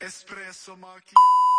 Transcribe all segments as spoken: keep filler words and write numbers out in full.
Espresso macchiato.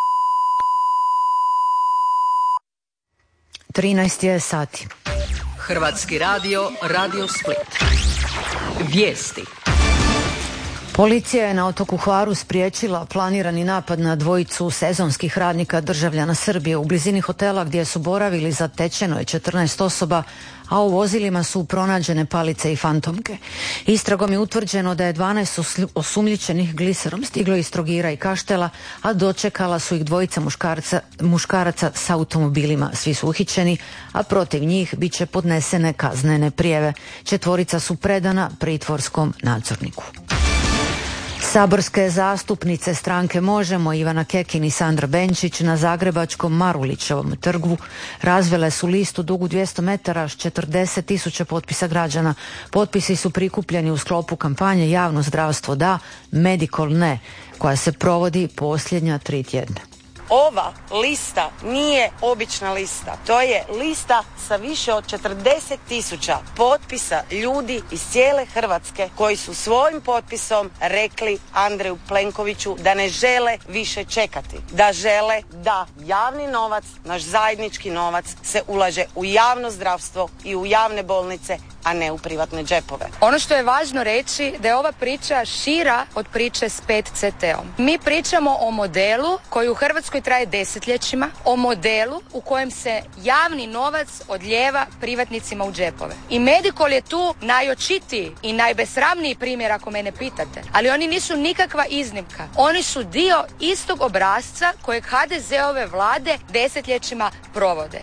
trinaest je sati. Hrvatski radio, Radio Split. Vijesti. Policija je na otoku Hvaru spriječila planirani napad na dvojicu sezonskih radnika državljana Srbije. U blizini hotela gdje su boravili zatečeno je četrnaest osoba, a u vozilima su pronađene palice i fantomke. Istragom je utvrđeno da je dvanaest osumnjičenih gliserom stiglo iz Trogira i Kaštela, a dočekala su ih dvojica muškarca, muškaraca s automobilima. Svi su uhićeni, a protiv njih bit će podnesene kaznene prijave. Četvorica su predana pritvorskom nadzorniku. Saborske zastupnice stranke Možemo, Ivana Kekin i Sandra Benčić, na zagrebačkom Marulićevom trgu razvele su listu dugu dvjesto metara s četrdeset tisuća potpisa građana. Potpisi su prikupljeni u sklopu kampanje Javno zdravstvo da, Medikol ne, koja se provodi posljednja tri tjedna. Ova lista nije obična lista. To je lista sa više od četrdeset tisuća potpisa ljudi iz cijele Hrvatske koji su svojim potpisom rekli Andreju Plenkoviću da ne žele više čekati. Da žele da javni novac, naš zajednički novac, se ulaže u javno zdravstvo i u javne bolnice, a ne u privatne džepove. Ono što je važno reći da je ova priča šira od priče s pet C T-om. Mi pričamo o modelu koji u Hrvatskoj traje desetljećima, o modelu u kojem se javni novac odlijeva privatnicima u džepove. I Medikol je tu najočitiji i najbesramniji primjer ako mene pitate. Ali oni nisu nikakva iznimka. Oni su dio istog obrasca kojeg ha de ze-ove vlade desetljećima provode.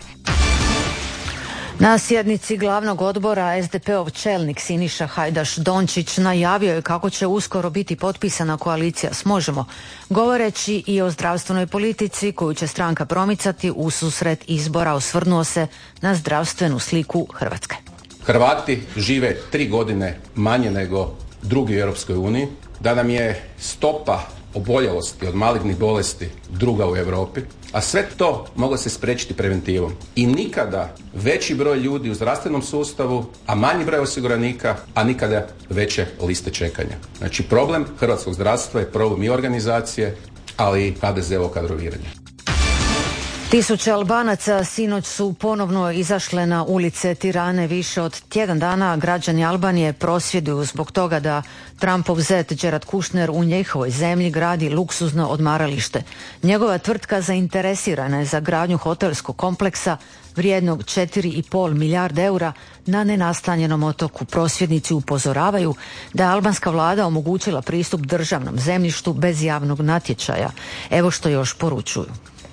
Na sjednici glavnog odbora es de pe-ov čelnik Siniša Hajdaš Dončić najavio je kako će uskoro biti potpisana koalicija s Možemo, govoreći i o zdravstvenoj politici koju će stranka promicati ususret izbora. Osvrnuo se na zdravstvenu sliku Hrvatske. Hrvati žive tri godine manje nego drugi u Europskoj uniji, da nam je stopa oboljelosti od malignih bolesti druga u Europi, a sve to moglo se spriječiti preventivom. I nikada veći broj ljudi u zdravstvenom sustavu, a manji broj osiguranika, a nikada veće liste čekanja. Znači problem hrvatskog zdravstva je problem i organizacije, ali i ha de ze-ovo kadroviranje. Tisuće Albanaca sinoć su ponovno izašle na ulice Tirane. Više od tjedan dana građani Albanije prosvjeduju zbog toga da Trumpov zet Jared Kushner u njihovoj zemlji gradi luksuzno odmaralište. Njegova tvrtka zainteresirana je za gradnju hotelskog kompleksa vrijednog četiri i pol milijarde eura na nenastanjenom otoku. Prosvjednici upozoravaju da je albanska vlada omogućila pristup državnom zemljištu bez javnog natječaja. Evo što još poručuju.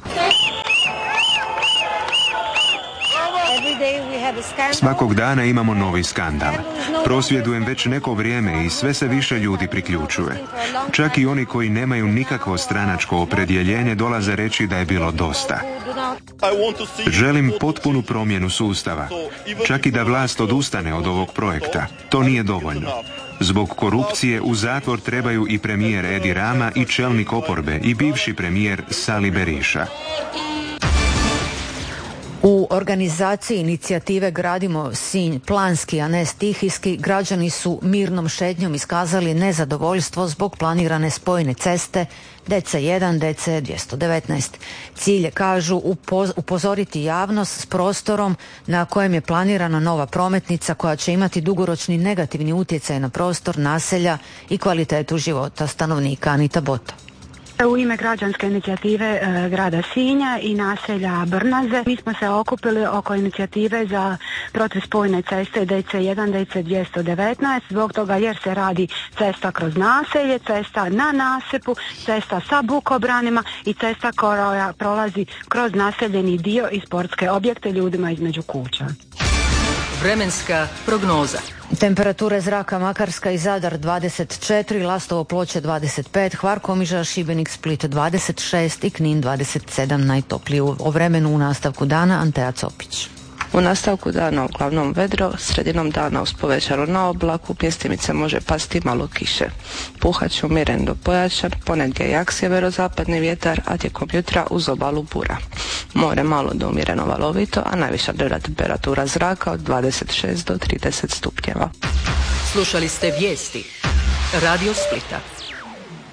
Svakog dana imamo novi skandal. Prosvjedujem već neko vrijeme i sve se više ljudi priključuje. Čak i oni koji nemaju nikakvo stranačko opredjeljenje dolaze reći da je bilo dosta. Želim potpunu promjenu sustava. Čak i da vlast odustane od ovog projekta. To nije dovoljno. Zbog korupcije u zatvor trebaju i premijer Edi Rama i čelnik oporbe i bivši premijer Sali Berisha. U organizaciji inicijative Gradimo Sinj planski, a ne stihijski, građani su mirnom šetnjom iskazali nezadovoljstvo zbog planirane spojne ceste de ce jedan, de ce dvjesto devetnaest. Cilj je, kažu, upoz- upozoriti javnost s prostorom na kojem je planirana nova prometnica koja će imati dugoročni negativni utjecaj na prostor, naselja i kvalitetu života stanovnika. Anita Bota. U ime građanske inicijative e, grada Sinja i naselja Brnaze mi smo se okupili oko inicijative za protiv spojne ceste de ce jedan, de ce dvjesto devetnaest, zbog toga jer se radi cesta kroz naselje, cesta na nasipu, cesta sa bukobranima i cesta koja prolazi kroz naseljeni dio i sportske objekte ljudima između kuća. Vremenska prognoza. Temperature zraka Makarska i Zadar dvadeset četiri, Lastovo Ploče dvadeset pet, Hvar, Komiža, Šibenik, Split dvadeset šest i Knin dvadeset sedam. Najtopliji o vremenu u nastavku dana. Antea Copić. U nastavku dana uglavnom vedro, sredinom dana uz povećalo na oblaku, mjestimice može pasti malo kiše. Puhat će umjeren do pojačan, ponegdje jak sjeverozapadni vjetar, a tijekom jutra uz obalu bura. More malo do umjereno valovito, a najviša dnevna temperatura zraka od dvadeset šest do trideset stupnjeva. Slušali ste vijesti Radio Splita.